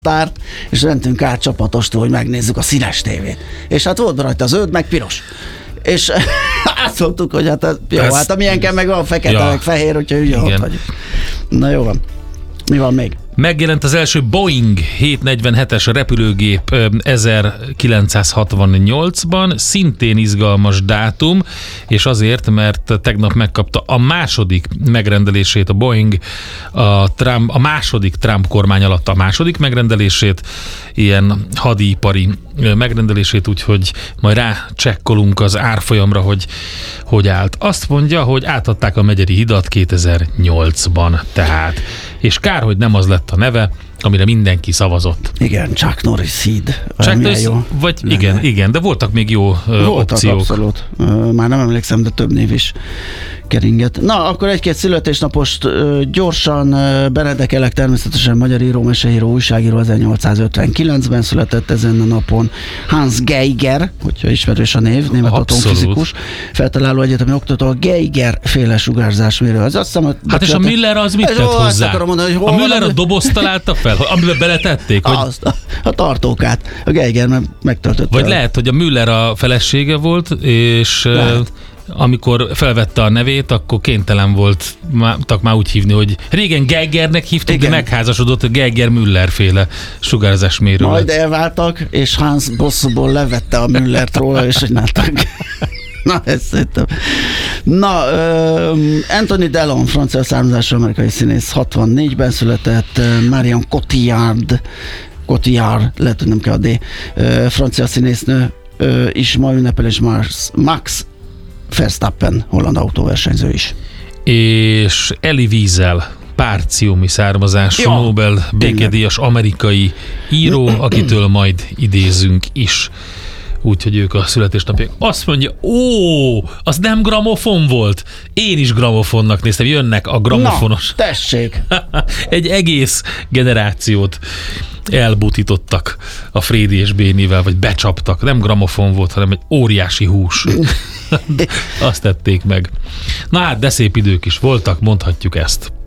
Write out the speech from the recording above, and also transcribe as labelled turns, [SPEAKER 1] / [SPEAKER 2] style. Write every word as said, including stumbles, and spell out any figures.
[SPEAKER 1] tárt, és mentünk át csapatostól, hogy megnézzük a színes tévét. És hát volt rajta zöld, meg piros. És azt mondtuk, hogy hát jó, ez... hát amilyenken meg van fekete, ja. meg fehér, úgyhogy ugye ott vagyunk. Na jó van. Mi van még?
[SPEAKER 2] Megjelent az első Boeing hétszáznegyvenhetes repülőgép ezerkilencszázhatvannyolcban, szintén izgalmas dátum, és azért, mert tegnap megkapta a második megrendelését a Boeing, a, Trump, a második Trump kormány alatt a második megrendelését, ilyen hadipari megrendelését, úgyhogy majd rácsekkolunk az árfolyamra, hogy hogy állt. Azt mondja, hogy átadták a Megyeri hidat kétezer-nyolcban tehát. És kár, hogy nem az lett a neve, amire mindenki szavazott.
[SPEAKER 1] Igen, Chuck Norris híd.
[SPEAKER 2] Chuck Norris, vagy nem, igen, nem. igen, de voltak még jó voltak opciók.
[SPEAKER 1] Abszolút. Már nem emlékszem, de több név is keringett. Na, akkor egy-két születésnapost gyorsan. Benedek Elek természetesen magyar író, meseíró, újságíró, ezernyolcszázötvenkilencben született ezen a napon. Hans Geiger, hogyha ismerős a név, német atomfizikus, feltaláló egyetemi oktató, a Geiger féle sugárzásmérő. Az azt hiszem,
[SPEAKER 2] hát és a Müller az mit tett hozzá? Mondani, a Müller a dobozt találta fel, amiben beletették? Hogy...
[SPEAKER 1] Azt, a, a tartókát. A Geiger meg megtöltötte.
[SPEAKER 2] Vagy el. Lehet, hogy a Müller a felesége volt, és lehet. Amikor felvette a nevét, akkor kénytelen volt tak már úgy hívni, hogy régen Geigernek hívtuk, igen. de megházasodott a Geiger-Müller féle sugárzásmérő.
[SPEAKER 1] Majd elváltak, és Hans bosszúból levette a Müllert róla, és csináltak. Na, ezt szerintem. Na, uh, Anthony Delon, francia származású amerikai színész, hatvannégyben született, uh, Marion Cotillard, Cotillard, lehet, hogy nem kell a D, uh, francia színésznő uh, is ma ünnepel, és Max Verstappen, holland autóversenyző is.
[SPEAKER 2] És Elie Wiesel, párciumi származású, ja, Nobel békedíjas amerikai író, akitől majd idézünk is. Úgyhogy ők a születésnapják. Azt mondja, ó, az nem gramofon volt. Én is gramofonnak néztem, jönnek a gramofonos.
[SPEAKER 1] Na, tessék!
[SPEAKER 2] Egy egész generációt elbutítottak a Frédi és Bénivel, vagy becsaptak. Nem gramofon volt, hanem egy óriási hús. Azt tették meg. Na hát, de szép idők is voltak, mondhatjuk ezt.